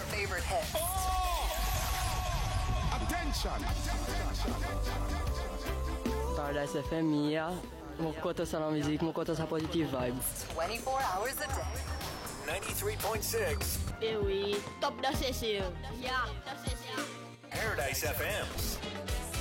favorite hits. Attention. Paradise FM, mon côté c'est la musique, mon côté c'est positive vibe. 24 hours a day. 93.6. Eh oui, top da session. Yeah, top session. Paradise FM.